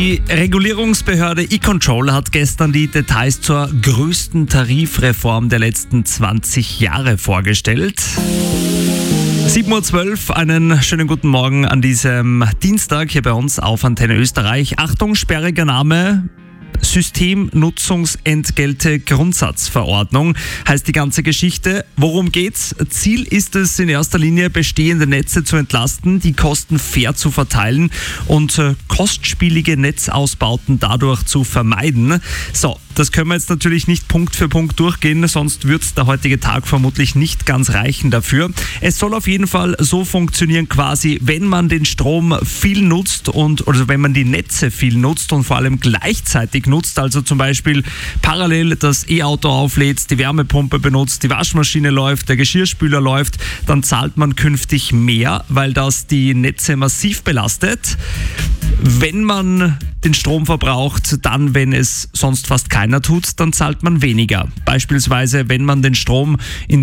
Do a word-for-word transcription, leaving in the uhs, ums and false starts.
Die Regulierungsbehörde E-Control hat gestern die Details zur größten Tarifreform der letzten zwanzig Jahre vorgestellt. sieben Uhr zwölf, einen schönen guten Morgen an diesem Dienstag hier bei uns auf Antenne Österreich. Achtung, sperriger Name. Systemnutzungsentgelte Grundsatzverordnung heißt die ganze Geschichte. Worum geht's? Ziel ist es in erster Linie, bestehende Netze zu entlasten, die Kosten fair zu verteilen und äh, kostspielige Netzausbauten dadurch zu vermeiden. So, das können wir jetzt natürlich nicht Punkt für Punkt durchgehen, sonst wird der heutige Tag vermutlich nicht ganz reichen dafür. Es soll auf jeden Fall so funktionieren quasi, wenn man den Strom viel nutzt und oder wenn man die Netze viel nutzt und vor allem gleichzeitig nutzt, also zum Beispiel parallel das E-Auto auflädt, die Wärmepumpe benutzt, die Waschmaschine läuft, der Geschirrspüler läuft, dann zahlt man künftig mehr, weil das die Netze massiv belastet. Wenn man den Strom verbraucht, dann, wenn es sonst fast keiner tut, dann zahlt man weniger. Beispielsweise, wenn man den Strom in